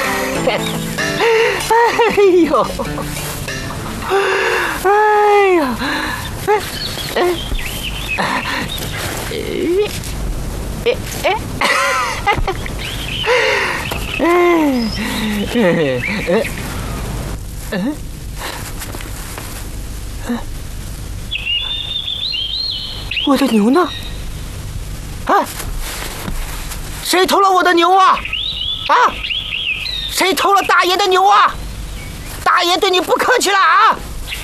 哎呦，哎呀，我的牛呢？啊！谁偷了我的牛啊？啊！谁偷了大爷的牛啊？大爷对你不客气了啊！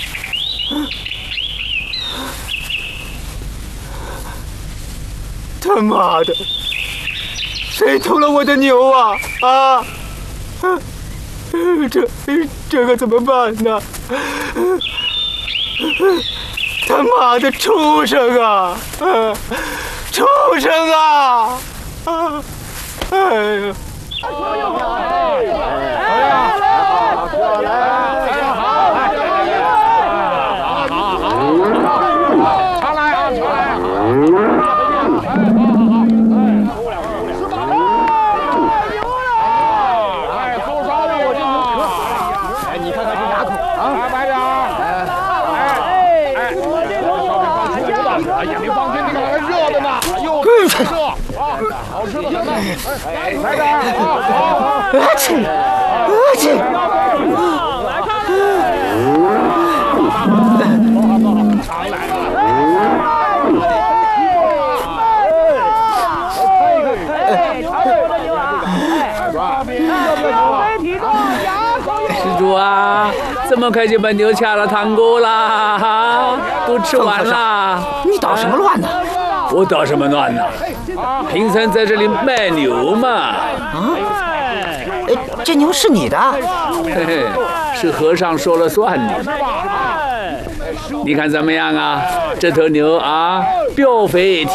他妈的！谁偷了我的牛啊？啊！这个怎么办呢？他妈的畜生啊！畜生啊！哎呀！ 好吃的很呢，来点儿！ 来看看。 常来了。 施主啊，这么快就把牛掐了汤锅啦？哈，都吃完了。 你捣什么乱呢？ 我捣什么乱呢？平常在这里卖牛嘛。 啊？这牛是你的？ 嘿嘿，是和尚说了算的。你看怎么样啊？这头牛啊，膘肥